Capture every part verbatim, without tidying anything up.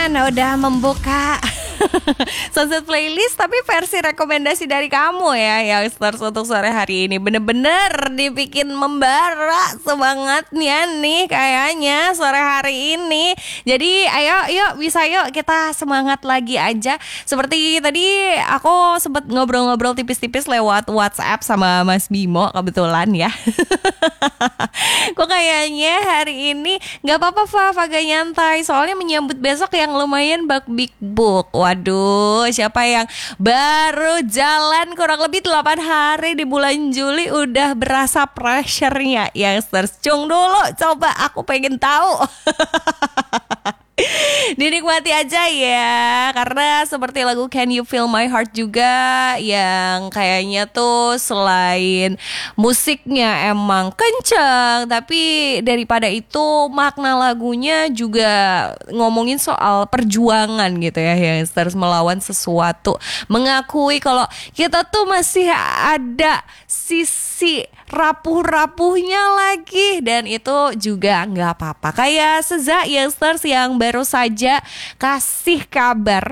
teman-teman udah membuka Sunset Playlist, tapi versi rekomendasi dari kamu ya, Youngsters, untuk sore hari ini. Bener-bener dibikin membara semangatnya nih kayaknya sore hari ini. Jadi ayo, yuk bisa yuk kita semangat lagi aja. Seperti tadi aku sempat ngobrol-ngobrol tipis-tipis lewat WhatsApp sama Mas Bimo kebetulan ya. Kok kayaknya hari ini gak apa-apa Fa, agak nyantai, soalnya menyambut besok yang lumayan bak big book. Waduh, siapa yang baru jalan kurang lebih delapan hari di bulan Juli udah berasa pressure-nya, Youngsters? Cung dulu, coba aku pengen tahu. Dinikmati aja ya, karena seperti lagu Can You Feel My Heart juga yang kayaknya tuh selain musiknya emang kenceng, tapi daripada itu makna lagunya juga ngomongin soal perjuangan gitu ya, yang terus melawan sesuatu, mengakui kalau kita tuh masih ada sisi rapuh-rapuhnya lagi, dan itu juga nggak apa-apa. Kayak Seza Youngsters yang baru saja kasih kabar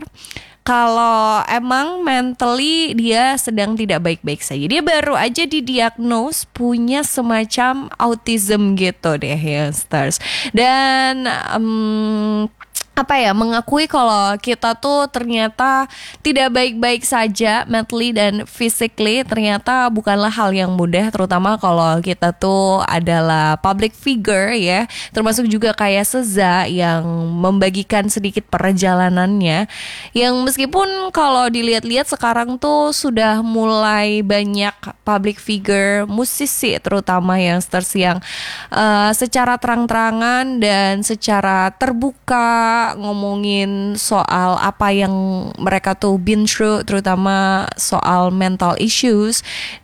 kalau emang mentally dia sedang tidak baik-baik saja. Dia baru aja didiagnose punya semacam autism gitu deh, Youngsters. Dan um, apa ya, mengakui kalau kita tuh ternyata tidak baik-baik saja mentally dan physically ternyata bukanlah hal yang mudah, terutama kalau kita tuh adalah public figure ya, termasuk juga kayak Seza yang membagikan sedikit perjalanannya, yang meskipun kalau dilihat-lihat sekarang tuh sudah mulai banyak public figure, musisi terutama yang stars yang uh, secara terang-terangan dan secara terbuka ngomongin soal apa yang mereka tuh been through, terutama soal mental issues.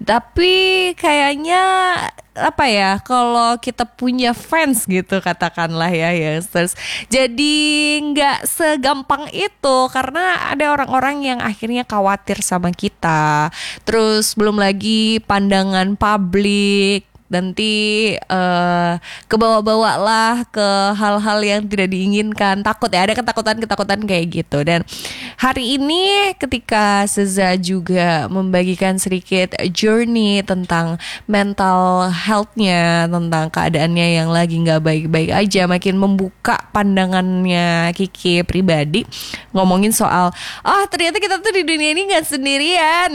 Tapi kayaknya apa ya, kalau kita punya fans gitu katakanlah ya, Youngsters, jadi nggak segampang itu, karena ada orang-orang yang akhirnya khawatir sama kita. Terus belum lagi pandangan publik, nanti uh, kebawa-bawa lah ke hal-hal yang tidak diinginkan. Takut ya, ada ketakutan-ketakutan kayak gitu. Dan hari ini ketika Seza juga membagikan sedikit journey tentang mental health-nya, tentang keadaannya yang lagi gak baik-baik aja, makin membuka pandangannya Kiki pribadi, ngomongin soal, ah ternyata kita tuh di dunia ini gak sendirian.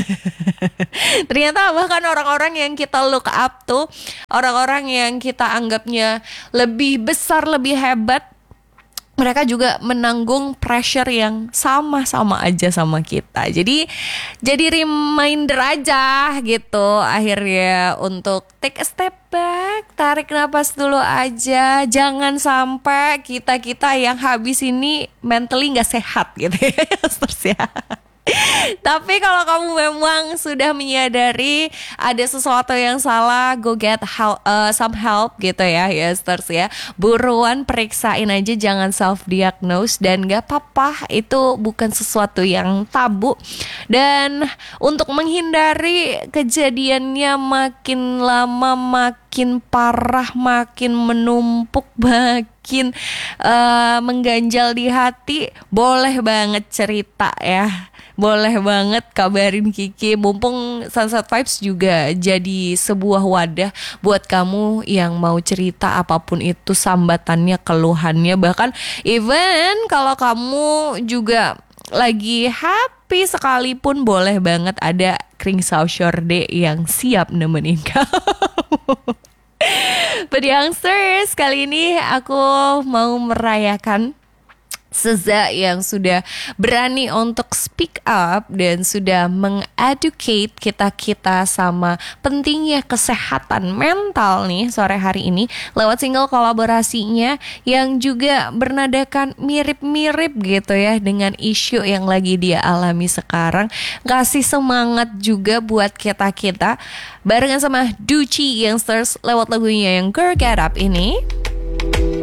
Ternyata bahkan orang-orang yang kita look up tuh, orang-orang yang kita anggapnya lebih besar, lebih hebat, mereka juga menanggung pressure yang sama-sama aja sama kita. Jadi jadi reminder aja gitu akhirnya untuk take a step back, tarik napas dulu aja. Jangan sampai kita-kita yang habis ini mentally gak sehat gitu ya, terus ya. Tapi kalau kamu memang sudah menyadari ada sesuatu yang salah, go get help, uh, some help gitu ya, Youngsters ya. Buruan periksain aja, jangan self diagnose, dan gak apa-apa, itu bukan sesuatu yang tabu. Dan untuk menghindari kejadiannya makin lama makin parah, makin menumpuk, makin uh, mengganjal di hati, boleh banget cerita ya. Boleh banget kabarin Kiki. Mumpung Sunset Vibes juga jadi sebuah wadah buat kamu yang mau cerita apapun itu, sambatannya, keluhannya. Bahkan even kalau kamu juga lagi happy sekalipun, boleh banget ada Kring Saushorde yang siap nemenin kamu. But Youngsters, kali ini aku mau merayakan Seza yang sudah berani untuk speak up dan sudah mengeducate kita-kita sama pentingnya kesehatan mental nih sore hari ini lewat single kolaborasinya yang juga bernadakan mirip-mirip gitu ya dengan isu yang lagi dia alami sekarang. Kasih semangat juga buat kita-kita barengan sama Duchy Youngsters lewat lagunya yang Girl Get Up ini.